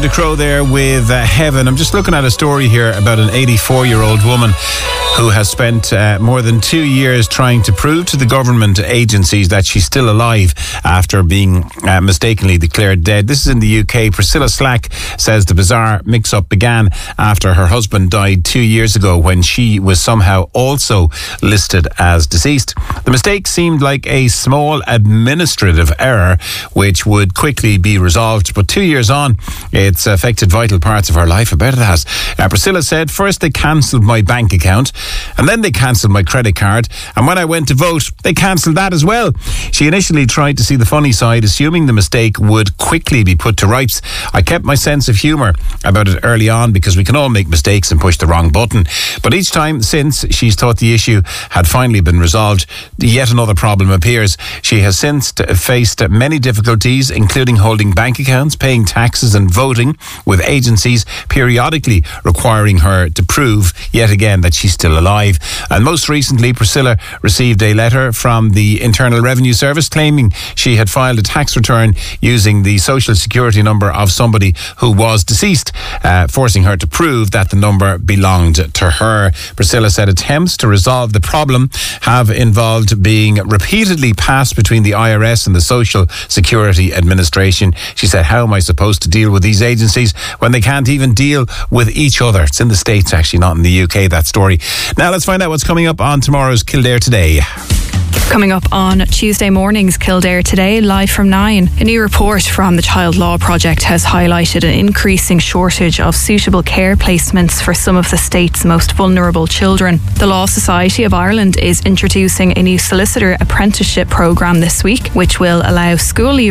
The Crow there with Heaven. I'm just looking at a story here about an 84-year-old woman who has spent more than 2 years trying to prove to the government agencies that she's still alive after being mistakenly declared dead. This is in the UK. Priscilla Slack says the bizarre mix-up began after her husband died 2 years ago when she was somehow also listed as deceased. The mistake seemed like a small administrative error which would quickly be resolved, but 2 years on, it's affected vital parts of her life. I bet it has. Priscilla said, first they cancelled my bank account and then they cancelled my credit card, and when I went to vote they cancelled that as well. She initially tried to see the funny side, assuming the mistake would quickly be put to rights. I kept my sense of humour about it early on because we can all make mistakes and push the wrong button, but each time since she's thought the issue had finally been resolved, yet another problem appears. She has since faced many difficulties, including holding bank accounts, paying taxes and voting, with agencies periodically requiring her to prove yet again that she's still alive. And most recently, Priscilla received a letter from the Internal Revenue Service claiming she had filed a tax return using the social security number of somebody who was deceased, forcing her to prove that the number belonged to her. Priscilla said attempts to resolve the problem have involved being repeatedly passed between the IRS and the Social Security Administration. She said, how am I supposed to deal with these agencies when they can't even deal with each other? It's in the States, actually, not in the UK, that story. Now let's find out what's coming up on tomorrow's Kildare Today. Coming up on Tuesday morning's Kildare Today, live from 9. A new report from the Child Law Project has highlighted an increasing shortage of suitable care placements for some of the state's most vulnerable children. The Law Society of Ireland is introducing a new solicitor apprenticeship programme this week, which will allow school